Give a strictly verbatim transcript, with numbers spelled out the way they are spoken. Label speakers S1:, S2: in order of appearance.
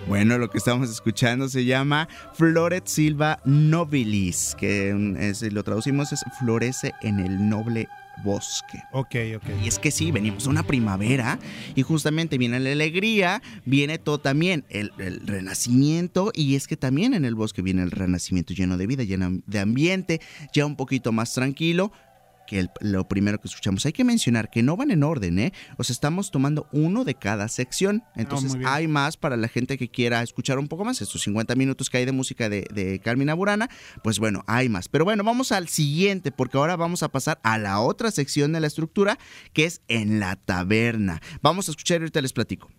S1: Bueno, lo que estamos escuchando se llama Floret Silva Nobilis, que es, si lo traducimos es florece en el noble bosque.
S2: Ok, ok.
S1: Y es que sí, venimos a una primavera y justamente viene la alegría, viene todo también el, el renacimiento, y es que también en el bosque viene el renacimiento lleno de vida, lleno de ambiente, ya un poquito más tranquilo que el, lo primero que escuchamos. Hay que mencionar que no van en orden, ¿eh? O sea, estamos tomando uno de cada sección. Entonces
S2: muy bien.
S1: hay más para la gente que quiera escuchar un poco más. Estos cincuenta minutos que hay de música de, de Carmina Burana, pues bueno, hay más. Pero bueno, vamos al siguiente, porque ahora vamos a pasar a la otra sección de la estructura, que es En la Taberna. Vamos a escuchar y ahorita les platico.